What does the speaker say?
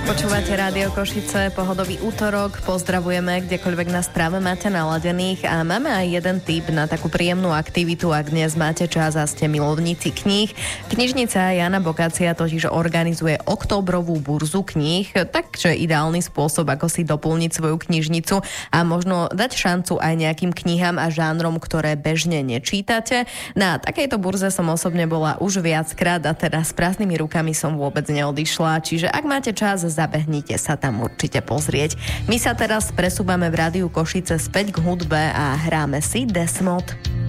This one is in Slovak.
Počúvate Rádio Košice, pohodový útorok, pozdravujeme, kdekoľvek nás práve máte naladených a máme aj jeden tip na takú príjemnú aktivitu, ak dnes máte čas a ste milovníci kníh. Knižnica Jana Bokácia totiž organizuje októbrovú burzu kníh, takže ideálny spôsob, ako si doplniť svoju knižnicu a možno dať šancu aj nejakým knihám a žánrom, ktoré bežne nečítate. Na takejto burze som osobne bola už viackrát a teda s prázdnymi rukami som vôbec neodišla, čiže ak máte čas, zabehnite sa tam určite pozrieť. My sa teraz presúvame v Rádiu Košice späť k hudbe a hráme si Desmod.